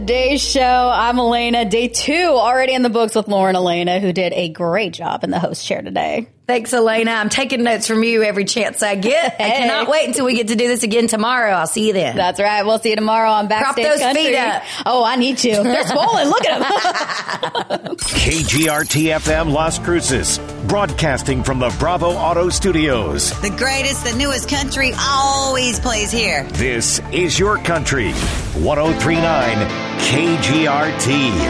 Today's show, I'm Elena. Day 2 already in the books with Lauren Elena, who did a great job in the host chair today. Thanks, Elena. I'm taking notes from you every chance I get. I cannot wait until we get to do this again tomorrow. I'll see you then. That's right. We'll see you tomorrow on Backstage Prop those Country. feet up. Oh, I need to. They're swollen. Look at them. KGRT-FM Las Cruces, broadcasting from the Bravo Auto Studios. The greatest, the newest country always plays here. This is your country. 103.9 KGRT.